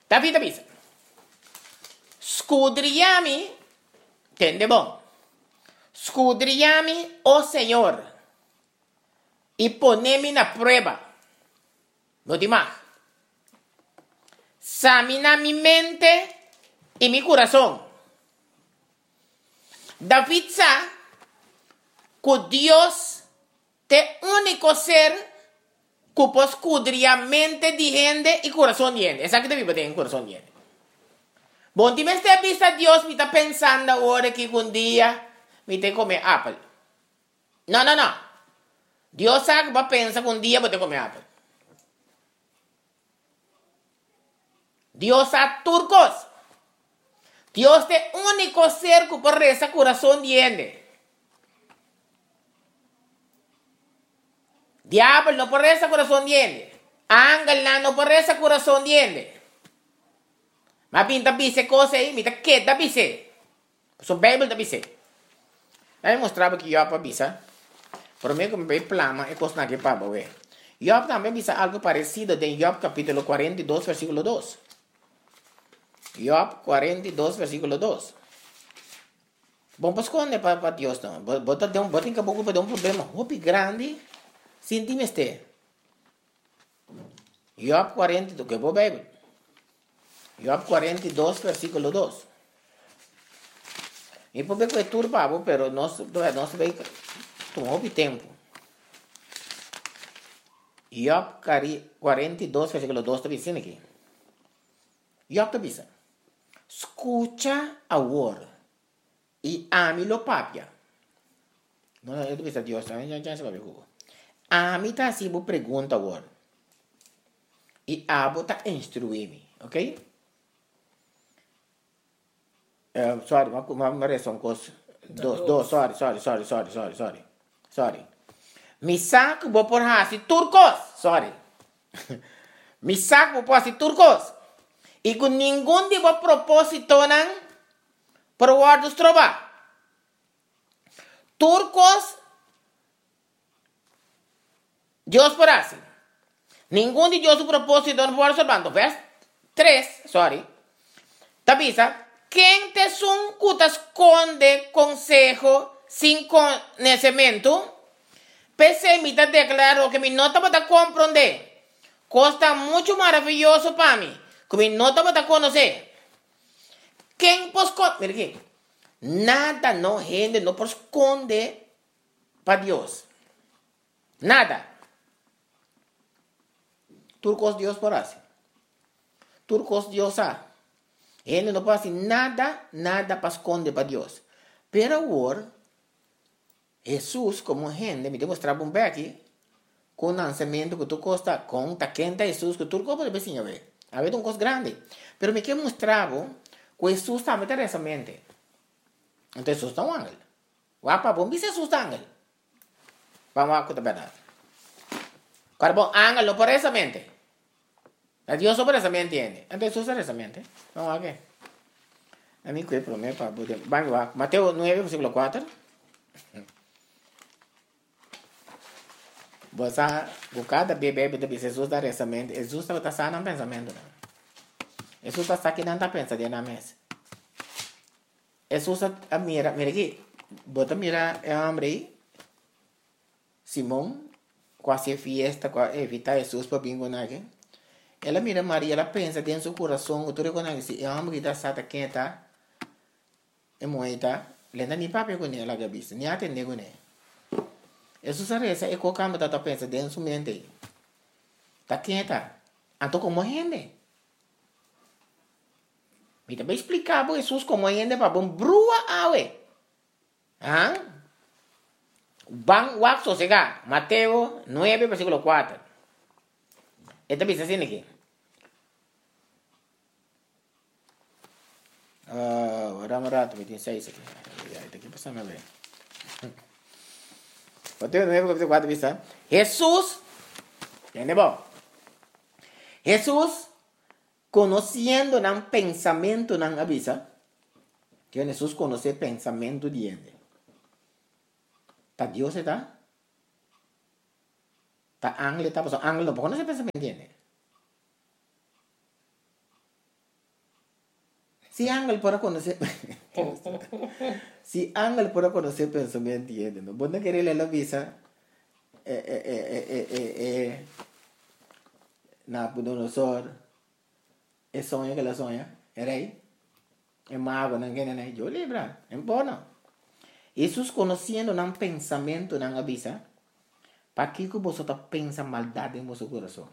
David avisa. Escudriame, entende bom? Escudriame, oh Senhor, e poneme na prueba. No demás. Examina mi mente y mi corazón. David sabe que Dios es el único ser que puede escudriar mente de gente y corazón de gente. Esa que David tiene corazón de gente. Bom, si me está vista Dios, me está pensando ahora que un día me tengo que comer apple. No. Dios sabe que va a pensar que un día voy a comer apple. Dios sabe turcos. Dios es el único ser que puede rezar corazón de gente. Diablo no puede rezar corazón de gente. Ángel no puede rezar corazón de gente. Ma pinta bise cose aí, mita que da bise. So Bible da bise. Aí mostrava que Job bisa. Por mim como bem plama e coisa na que pabo we. Job também bisa algo parecido em Job capítulo 42 versículo 2. Job 42 versículo 2. Bom, pues esconde para Deus não. Bota em pouco para um problema muito grande. Sintime este. Job 42, que é a Bíblia. Job 42, versículo 2. E por bem que é turbado, pero nós vai tomar muito tempo. Job 42, versículo 2 está dizendo aqui. Job está dizendo: escucha agora e ame-lo papia. Não, eu estou dizendo Deus, já se vai ver como. Ame está assim, vou perguntar agora. E abo está instruir-me, ok? Sorry, uma reação coisa. Sorry. Mi saco vou por hasi turcos. Sorry. Mi saco vou por hasi turcos. E com nenhum tipo de propósito não para o ar dos trova. Turcos Deus por hasi. Nenhum de Deus o propósito não por observando. Verso 3, sorry. Tabisa. Quem te que te esconde consejo sin conhecimento, permita declarar que mi nota para compreender. Costa muito maravilhoso para mim, que mi nota para conocer. Quem pode esconder? Mira aqui. Nada não gente não pode esconder para Deus. Nada. Turcos Deus por assim. Turcos Deus sabe. Ele não pode fazer nada para esconder para Deus. Pero agora, Jesus, como gente, me demonstrava um aqui, com o lançamento que tu costa, com a quenta Jesus, que tu pode ver, ver. Havia uma coisa grande. Pero me que mostrava que Jesus também tem essa mente. Então, Jesus é um ángel. O apa bom, Jesus é um ángel. Vamos a contar a verdade. Claro, bom, ángel não por essa mente. Dios sobre esa mente entiende. Entonces usa esa mente. Vamos a ver. A mí que promete para poder. Vamos a Mateo 9, versículo 4. Você buscar da Bíblia de Jesus da essa mente. Jesus está sano no pensamento. Jesus está aqui não está pensando na mesa. Jesus mira aqui. Bota mira é homem aí. Simão quase fiesta para evitar Jesus para bingo aqui. Ela mira Maria, ela pensa dentro do coração, o todo reconhece, é homem que está sata quenta, é moeda, lenda nem papel com ela gabista, nem atende com ela. Isso sabe essa é qualquer coisa que pensa dentro do mente, tá quenta, então como gente, me também explicar para Jesus como gente para bom brua awe, bang wak sossega, Mateo 9 versículo 4. Esta bisa sini aqui. Vamos rato, 26 aqui. Aqui passamos a ver. Mateo 9, capítulo 4, bisa. Jesus, entendeu? Jesus, conhecendo o pensamento não avisa. Que Jesus conhece o pensamento de ele. Tá Deus está? Tá ángel, tá? Porque ángel não pode conhecer o pensamento de ele. Si ángel para conocer, si ángel para conocer pensamiento, ¿no? Vos no querés leer la visa, Nabucodonosor, es sonho que la sonha, era aí, é mago, não quer nem, eu lembra, é bom. Jesus conhecendo um pensamento, não avisa, para que você está pensando maldade em seu coração.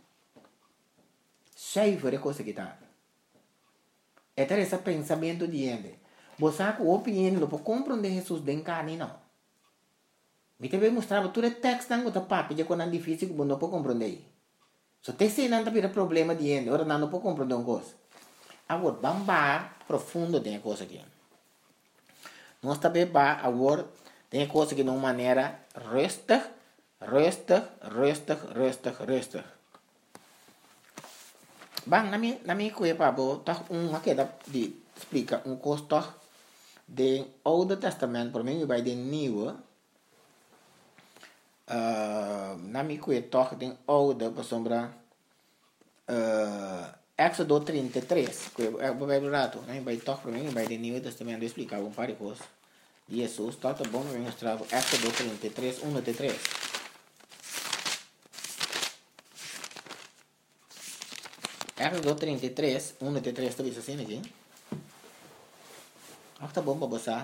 Cheio de coisa que está. É ter esse pensamento de gente. Você tem opinião, para compreender Jesus de carne, não. Me te mostrar tudo o texto não está papo, já quando é difícil, você não pode compreender. Se você tem não tem problema de gente, ora não pode compreender uma coisa. Agora, vamos profundo tem coisa aqui. Nós também agora tem coisa que de uma maneira resta. Bang, na minha coisa, Pablo, tá aqui de explica coisa do Oude Testamento, para mim, vai do Nieuwe. Na minha coisa, toch do Oude, para sombra, Éxodo 33, que é o Bíblia rato, né? Vai toch para mim, vai do Nieuwe Testamento, explicar um par de coisas. Jesus, tá bom, eu mostrar Éxodo 33, 1-3. Éxodo 33, 1-3, está vendo assim aqui? Tá bom para você.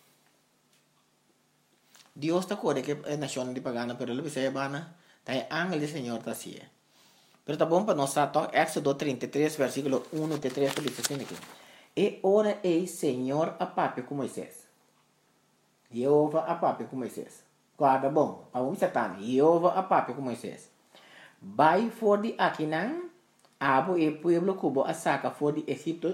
Deus está corre que é nação de pagana, pero ele vai bana, tá ángel do Senhor tá assim. Pero tá bom para nós tá Éxodo 33, versículo 1-3, está vendo assim aqui? E ora ei Senhor a papi com Moisés. Jeová a papi com Moisés. Guarda bom, a Satan, Jeová a papi com Moisés. Vai for de Aquinan, abo e pueblo cubo a saca for de Egipto,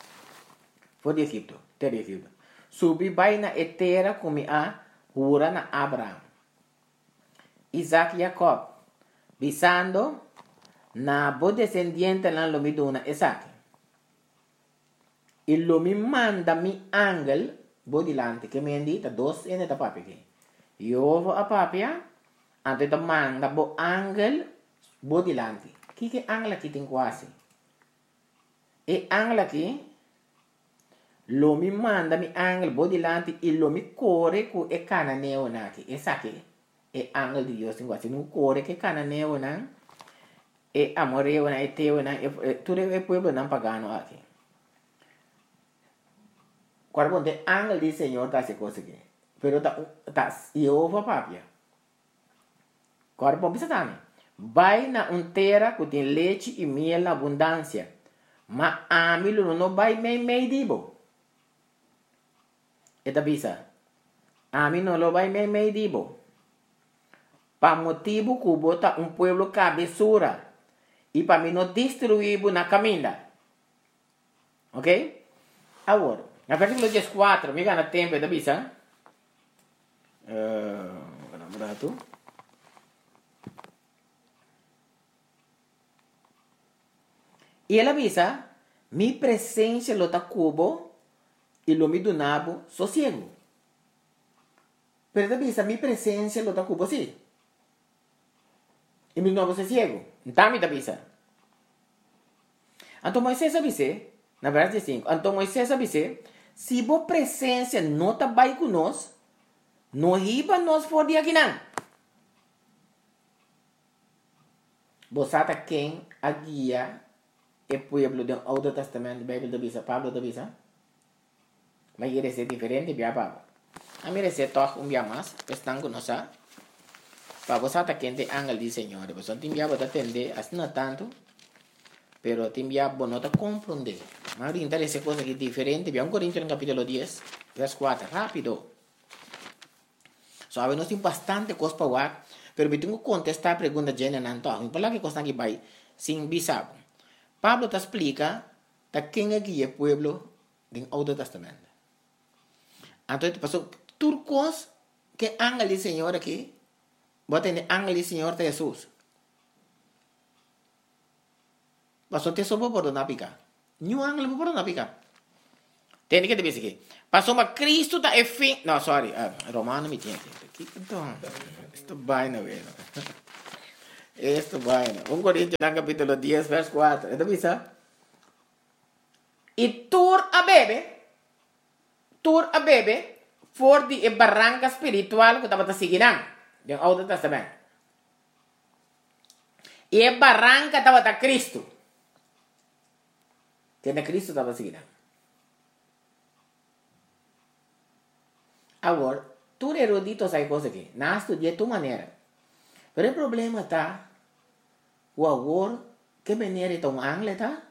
terra Egipto. Subi vai na etera como a hura na Abraham, Isaac e Jacob, visando na bo descendiente na lomiduna Isaac. E lo mi manda mi angel bo dilante, que me indita dos ene da papi que. Jeová a papia, ante da manda bo angel bo dilante. Que angla aqui tem quase. E angla aqui, lo mi manda mi angel bo dilante e lo mi corre cu e cananeo na aqui. Essa aqui é angel de Deus tem quase. Não corre que cananeo na e amoreo na e teo na tudo é pueblo não pagano aqui. Quando tem angel de Senhor tá se coisa aqui. Pero tá Jeová papia. Quando bom bisa também. Vai na terra que tem leite e miel na abundância. Mas a mim não vai meio dibo. Eta bisa. A mim não vai meio dibo. Para motivo que bota pueblo cabeçura. E para mim não destruir na caminha. Ok? Agora, na versículo 14, me gana tempo, eta bisa. Berapa? E ela avisa, mi presença lo tacubo e lo mi dunabo sossego. Pero ela avisa, mi presença lo tacubo sim. E mi dunabo sossego. Então, me avisa. Então, Moisés avisa, na verdade 5, então Moisés avisa, se a presença não está bem conosco, não riba nós for de aqui não. Você está quem a guia o pueblo do Outro Testamento, Bíblia da Bisa, Pablo da Bisa. Mas ele é diferente, via Pablo. A mim é toque via mais, estão conosco. Para você está quem tem angel de Senhor, você tem via para atender, assim não tanto, pero tem via para não compreender. Mas interessa coisa que é diferente, via 1 Coríntios capítulo 10, verso 4, rápido. Sabe, nós temos bastante coisa para falar, pero eu tenho que contestar a pergunta de Jane Nanto. Para que coisa que vai sem bisabo. Pablo te explica de quem é que é o pueblo do Outro Testamento. Então, passou turcos que ángel do Senhor aqui, bota em ángel do Senhor de Jesus. Passou te soube por não picar. Nenhum ángel por não picar. Tem que dizer aqui. Passou uma Cristo da fim. Não, sorry. Romano me tinha aqui. Então, isto vai na vez. Esto vaina. 1 Coríntios capítulo 10, verso 4. Ito bisa? E tur a bebe, voor die barranca espiritual que estava seguindo, do Alto Testamento. E a barranca estava a Cristo. Que na Cristo estava seguindo. Agora, tu erudito sai coisa aqui. Não estudia tu maneira. Mas o problema está, o agora, que maneira é um angle, tá?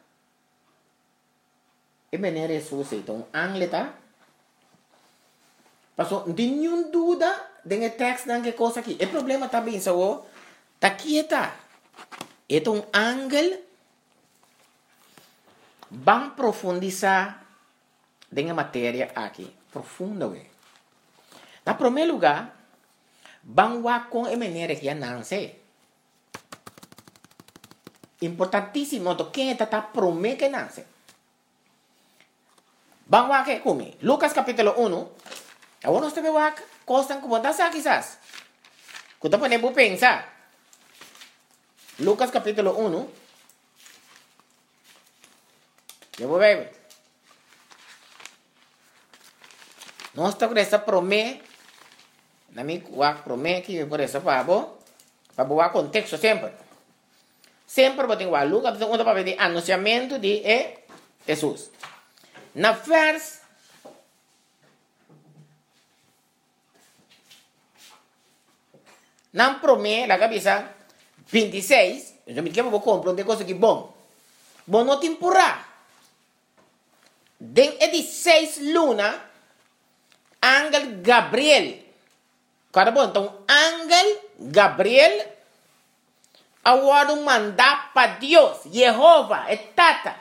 Que maneira é sua, então, angle, tá? Passou, não tem nenhuma dúvida de texto que coisa aqui. O problema está bem, só, tá aqui, tá? É um angle, vamos profundizar na matéria aqui. Profunda, ué. Na primeiro lugar, vamos com a maneira que não sei. Importantíssimo, quem está prometendo que não sei. Vamos aqui comigo. Lucas capítulo 1. Agora nós temos que constar como está quizás. Quando podemos pensar. Lucas capítulo 1. Eu vou ver. Nós estamos com essa promessa. Na minha promessa que por essa para boa contexto sempre. Sempre vou ter que Lucas capítulo 1 para ver o anunciamento de Jesus. Na verso na promessa, la cabeça 26, eu me quero compreender coisa que bom. Bom não temporada. Den de 6 luna, Ángel Gabriel. Cara bom, então Ángel Gabriel agora mandar para Deus, Jehová, é tata.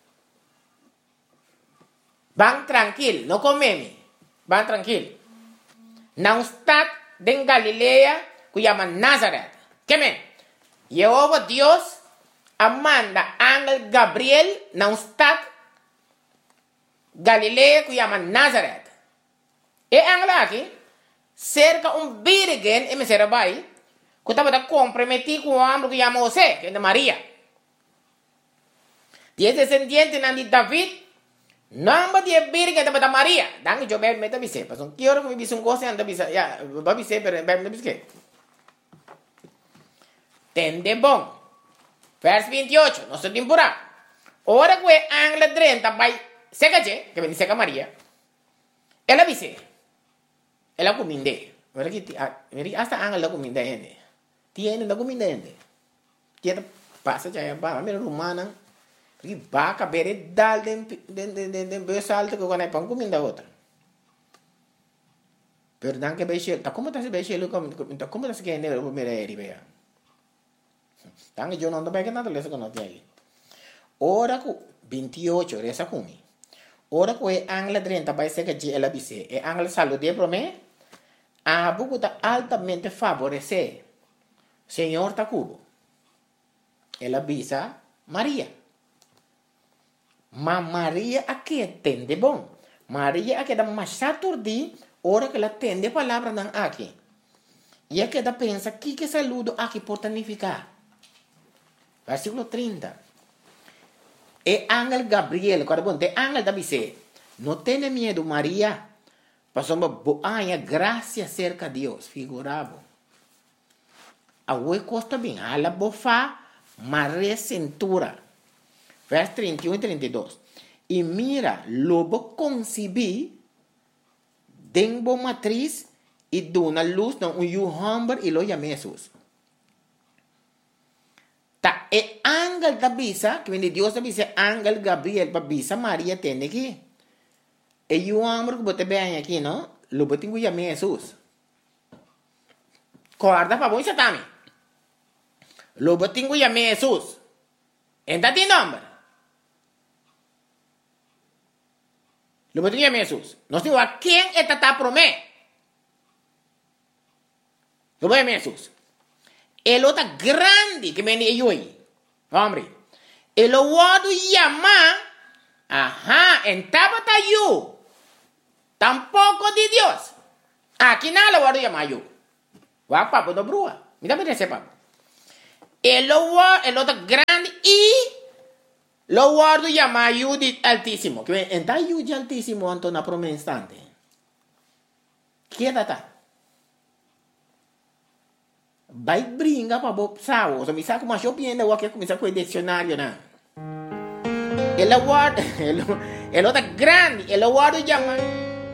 Van tranquilo, não comeme. Van tranquilo. Não está em Galileia, que chama Nazareth. Que men? Jehová Deus manda Ángel Gabriel, não está Galileia, que chama Nazareth. E Ángel aqui, cerca virgem, e me será vai, que estava comprometido com o homem que chama José, que é de Maria. E é descendente de David, nome de virgem de Maria. Dan eu bebe meta bise, mas não quero que me bise coisa anda bise, ya, vai bise, pero bebe bise. Tende bom. Verso 28, nossa temporada. Ora que o Ángel 30 vai seca que vem seca Maria. Ela bise. Ela cominde. Ora que hasta Ángel la cominde ende. Tiene la cominde ende. Tiene passa já ba, mira romana. Porque vaca bere dal de besalto que quando é pão comida outra. Perdão que beixe, tá como tá se beixe como tá se que ende o mereri bea. Tang eu não tô pegando nada lesa que não tem aí. Ora que 28 resa comi. Ora que o Ángel 30 vai ser que ela bise. E Ángel salude para mim. A buco tá altamente favorecer. Senhor tá cubo. Ela bisa Maria. Mas Maria aqui entende bom. Maria aqui dá mais saturdi, ora que ela entende a palavra não aqui. E aqui dá pensa que saludo aqui pode significar. Versículo 30. E Ángel Gabriel, quando bom, de Ángel da bise, não tenha medo Maria, passou uma boa graça cerca de Deus, figurado. A oi costa bem, a la bofa, Maria cintura. Verso 31 e 32. E mira, lobo concebi, denbo matriz, e dona luz, não, homem, e lo chama Jesus. Tá, e Ángel da bisa, que vem de Deus da bisa, Ángel Gabriel, para bisa, Maria tem aqui. E o homem que bote bem aqui, não? Lobo tem que chamar Jesus. Corda para bom, Satami. Lobo tem que chamar Jesus. Entra de nome. Lo que tinha Jesus. Nós temos a quem é tata promé. Lo que é Jesus. Ele está grande que vem de hoje. Homem. Ele o chama. En tabata you. Tampoco de Deus. Aqui não o chama you. Wa papo do brua. Me dá para dizer papo. Ele está grande e Lo guardo llama ayuda altísimo. Que está ayuda altísimo ante una promesa instante. Quédate. Vai brinca para bob sao. So mi sa como yo pienso o que comienza con el diccionario na. El guardo, el otro grande, el guardo llama